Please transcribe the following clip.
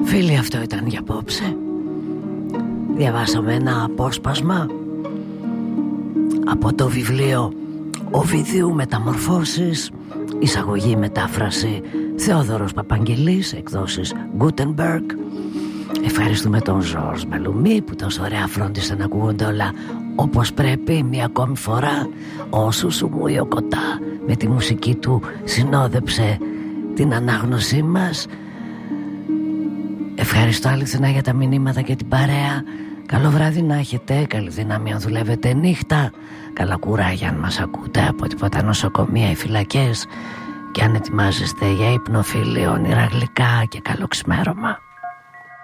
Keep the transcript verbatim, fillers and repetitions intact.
Φίλοι, αυτό ήταν για απόψε. Διαβάσαμε ένα απόσπασμα από το βιβλίο Οβιδίου Μεταμορφώσεις, εισαγωγή μετάφραση Θεόδωρος Παπαγγελής, εκδόσεις Gutenberg. Ευχαριστούμε τον Ζορζ Μπελουμή που τόσο ωραία φρόντισε να ακούγονται όλα όπως πρέπει. Μία ακόμη φορά ο Σουσουμού Ιοκοτά με τη μουσική του συνόδεψε την ανάγνωσή μας. Ευχαριστώ αληθινά για τα μηνύματα και την παρέα. Καλό βράδυ να έχετε, καλή δύναμη αν δουλεύετε νύχτα, καλά κουράγια αν μας ακούτε από τίποτα νοσοκομεία ή φυλακές, και αν ετοιμάζεστε για ύπνο, φίλοι, όνειρα γλυκά και καλό ξημέρωμα.